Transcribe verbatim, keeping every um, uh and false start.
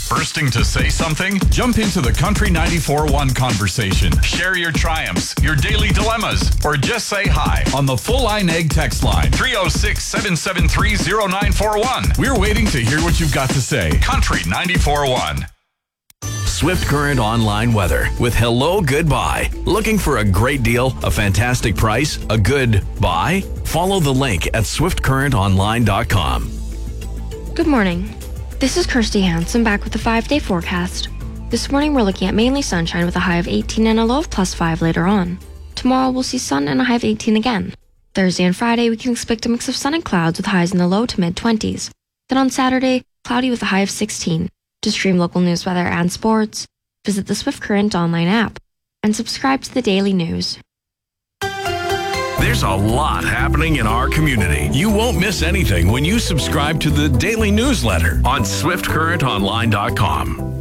Bursting to say something? Jump into the Country ninety-four point one conversation. Share your triumphs, your daily dilemmas, or just say hi on the Full Line Egg text line three oh six, seven seven three, oh nine four one. We're waiting to hear what you've got to say. Country ninety-four point one. Swift Current Online weather with Hello Goodbye. Looking for a great deal, a fantastic price, a good buy? Follow the link at swift current online dot com. Good morning. This is Kirsty Hansen back with the five-day forecast. This morning we're looking at mainly sunshine with a high of eighteen and a low of plus five later on. Tomorrow we'll see sun and a high of eighteen again. Thursday and Friday we can expect a mix of sun and clouds with highs in the low to mid-twenties. Then on Saturday, cloudy with a high of sixteen. To stream local news, weather, and sports, visit the Swift Current online app and subscribe to the daily news. There's a lot happening in our community. You won't miss anything when you subscribe to the daily newsletter on swift current online dot com.